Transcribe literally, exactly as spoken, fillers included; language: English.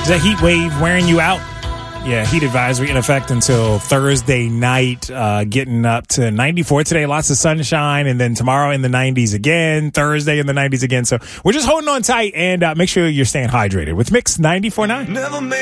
Is that heat wave wearing you out? Yeah, heat advisory in effect until Thursday night, uh, getting up to ninety-four today. Lots of sunshine, and then tomorrow in the nineties again, Thursday in the nineties again. So we're just holding on tight, and uh, make sure you're staying hydrated with Mix ninety-four point nine.